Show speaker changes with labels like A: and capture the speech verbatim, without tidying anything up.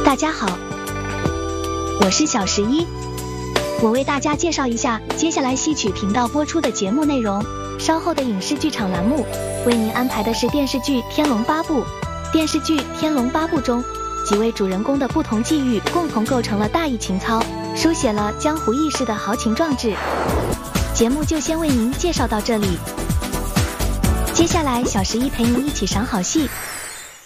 A: 大家好，我是小十一，我为大家介绍一下接下来戏曲频道播出的节目内容。稍后的影视剧场栏目为您安排的是电视剧《天龙八部》。电视剧《天龙八部》中，几位主人公的不同际遇共同构成了大义情操，书写了江湖义士的豪情壮志。节目就先为您介绍到这里，接下来小十一陪您一起赏好戏。